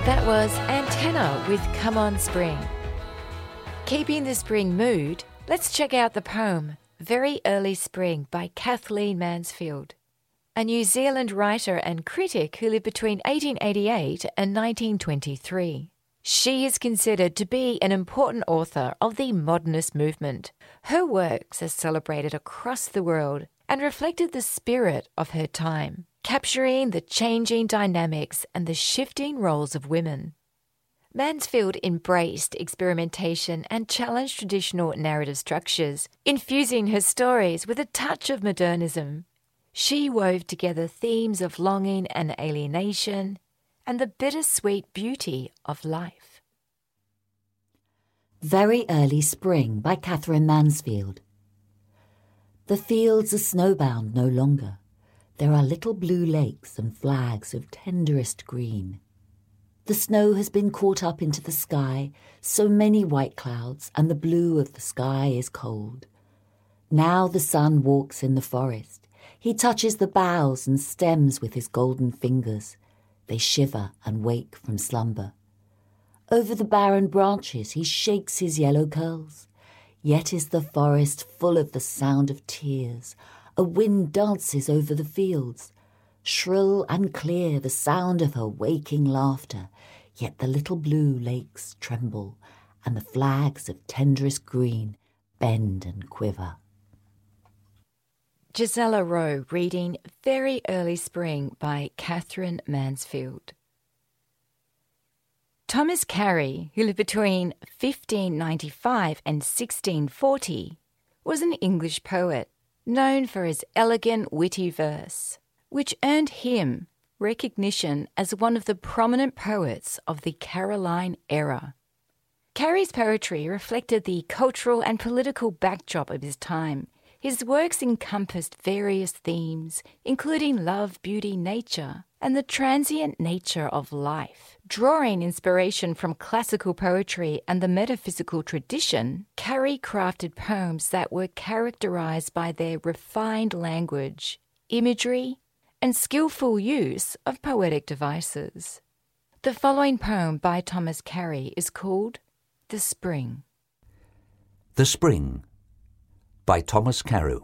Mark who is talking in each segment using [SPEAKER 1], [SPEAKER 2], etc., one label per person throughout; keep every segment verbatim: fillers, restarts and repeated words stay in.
[SPEAKER 1] That was Antenna with Come On Spring. Keeping the spring mood, let's check out the poem Very Early Spring by Kathleen Mansfield, a New Zealand writer and critic who lived between eighteen eighty-eight and nineteen twenty-three. She is considered to be an important author of the modernist movement. Her works are celebrated across the world and reflected the spirit of her time, capturing the changing dynamics and the shifting roles of women. Mansfield embraced experimentation and challenged traditional narrative structures, infusing her stories with a touch of modernism. She wove together themes of longing and alienation and the bittersweet beauty of life.
[SPEAKER 2] Very Early Spring by Katherine Mansfield. The fields are snowbound no longer. There are little blue lakes and flags of tenderest green. The snow has been caught up into the sky, so many white clouds, and the blue of the sky is cold. Now the sun walks in the forest. He touches the boughs and stems with his golden fingers. They shiver and wake from slumber. Over the barren branches he shakes his yellow curls. Yet is the forest full of the sound of tears. A wind dances over the fields. Shrill and clear the sound of her waking laughter, yet the little blue lakes tremble, and the flags of tenderest green bend and quiver.
[SPEAKER 1] Gisela Rowe reading Very Early Spring by Katherine Mansfield. Thomas Carey, who lived between fifteen ninety-five and sixteen forty, was an English poet known for his elegant, witty verse, which earned him recognition as one of the prominent poets of the Caroline era. Carey's poetry reflected the cultural and political backdrop of his time. His works encompassed various themes, including love, beauty, nature, and the transient nature of life. Drawing inspiration from classical poetry and the metaphysical tradition, Carey crafted poems that were characterized by their refined language, imagery, and skillful use of poetic devices. The following poem by Thomas Carey is called The Spring.
[SPEAKER 3] The Spring by Thomas Carey.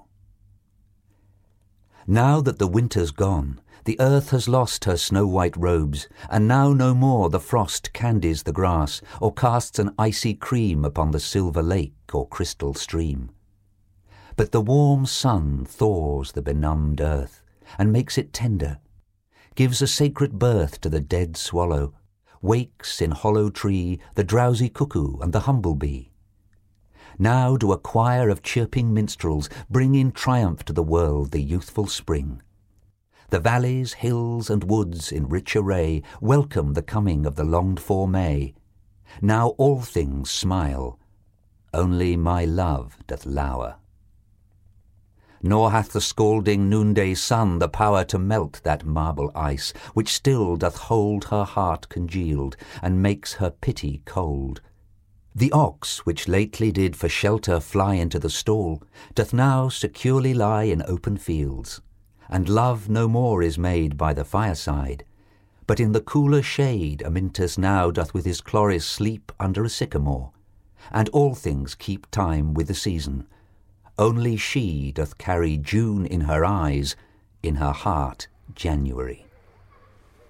[SPEAKER 3] Now that the winter's gone, the earth has lost her snow-white robes, and now no more the frost candies the grass or casts an icy cream upon the silver lake or crystal stream. But the warm sun thaws the benumbed earth and makes it tender, gives a sacred birth to the dead swallow, wakes in hollow tree the drowsy cuckoo and the humble-bee. Now do a choir of chirping minstrels bring in triumph to the world the youthful spring. The valleys, hills, and woods in rich array welcome the coming of the longed-for May. Now all things smile, only my love doth lower. Nor hath the scalding noonday sun the power to melt that marble ice, which still doth hold her heart congealed, and makes her pity cold. The ox, which lately did for shelter fly into the stall, doth now securely lie in open fields, and love no more is made by the fireside, but in the cooler shade Amyntas now doth with his Chloris sleep under a sycamore, and all things keep time with the season. Only she doth carry June in her eyes, in her heart January.